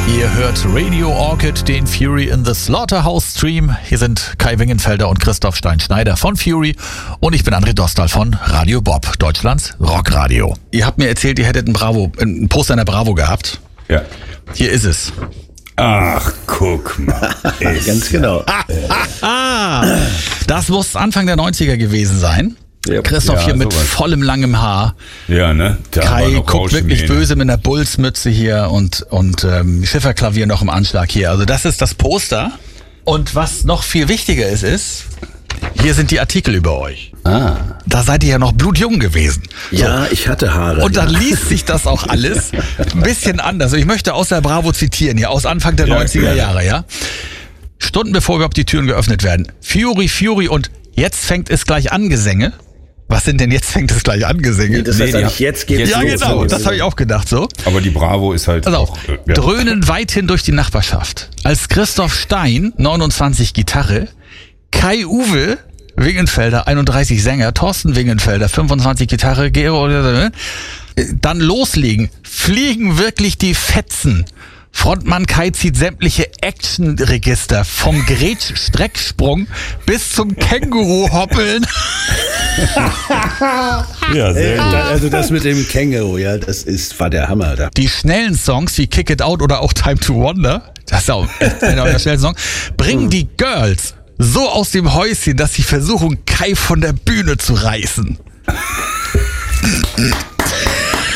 Ihr hört Radio Orchid, den Fury in the Slaughterhouse Stream. Hier sind Kai Wingenfelder und Christoph Stein-Schneider von Fury und ich bin André Dostal von Radio Bob, Deutschlands Rockradio. Ihr habt mir erzählt, ihr hättet ein Poster in der Bravo gehabt. Ja. Hier ist es. Ach, guck mal. Ganz genau. Das muss Anfang der 90er gewesen sein. Ja. Christoph hier mit sowas. vollem langem Haar. Ja, ne? Da war Kai noch guckt wirklich Rauschmähne. böse mit einer Bullsmütze hier und Schifferklavier noch im Anschlag hier. Also das ist das Poster. Und was noch viel wichtiger ist, hier sind die Artikel über euch. Da seid ihr ja noch blutjung gewesen. Ja, ich hatte Haare. Und dann ja. liest sich das auch alles ein bisschen anders. Ich möchte aus der Bravo zitieren, hier aus Anfang der Ja, 90er klar. Jahre, ja. Stunden bevor überhaupt die Türen geöffnet werden. Fury und jetzt fängt es gleich an Gesänge. Was sind denn jetzt fängt es gleich an Gesänge? Das heißt Nee, eigentlich, jetzt geht's Ja, los. genau, das habe ich auch gedacht so. Aber die Bravo ist halt Also auch... ja. dröhnen weithin durch die Nachbarschaft. Als Christoph Stein, 29 Gitarre, Kai Uwe Wingenfelder, 31 Sänger, Thorsten Wingenfelder, 25 Gitarre, dann loslegen, fliegen wirklich die Fetzen. Frontmann Kai zieht sämtliche Actionregister vom Gretsch-Strecksprung bis zum Känguru-Hoppeln. Ja, sehr gut. Also das mit dem Känguru, ja, war der Hammer da. Die schnellen Songs wie Kick It Out oder auch Time to Wonder, das ist auch einer der schnellen Songs, bringen die Girls so aus dem Häuschen, dass sie versuchen, Kai von der Bühne zu reißen.